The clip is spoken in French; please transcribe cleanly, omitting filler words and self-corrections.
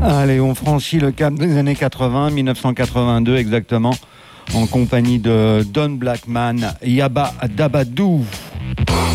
Allez, on franchit le cap des années 80, 1982 exactement, en compagnie de Don Blackman, Yabba Dabba Doo.